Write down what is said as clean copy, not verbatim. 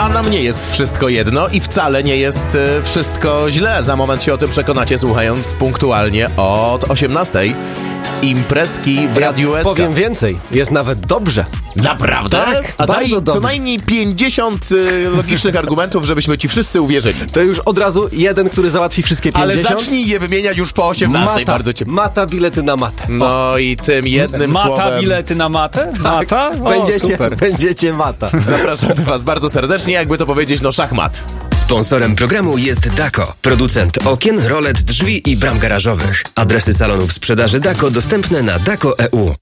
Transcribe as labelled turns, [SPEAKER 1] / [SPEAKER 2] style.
[SPEAKER 1] A nam nie jest wszystko jedno i wcale nie jest wszystko źle. Za moment się o tym przekonacie, słuchając punktualnie od 18:00 imprezki w Radiu SK.
[SPEAKER 2] Powiem więcej, jest nawet dobrze.
[SPEAKER 1] Naprawdę?
[SPEAKER 2] Tak,
[SPEAKER 1] a daj
[SPEAKER 2] bardzo dobrze.
[SPEAKER 1] co najmniej 50 logicznych argumentów, żebyśmy ci wszyscy uwierzyli.
[SPEAKER 2] To już od razu jeden, który załatwi wszystkie 50.
[SPEAKER 1] Ale zacznij je wymieniać już po 18:00. Bardzo cię...
[SPEAKER 2] Mata bilety na matę.
[SPEAKER 1] No i tym jednym
[SPEAKER 3] Mata
[SPEAKER 1] słowem...
[SPEAKER 3] bilety na matę? Mata? O, super.
[SPEAKER 2] Będziecie mata.
[SPEAKER 1] Zapraszamy was bardzo serdecznie, jakby to powiedzieć, no szachmat.
[SPEAKER 4] Sponsorem programu jest Dako, producent okien, rolet, drzwi i bram garażowych. Adresy salonów sprzedaży Dako dostępne na dako.eu.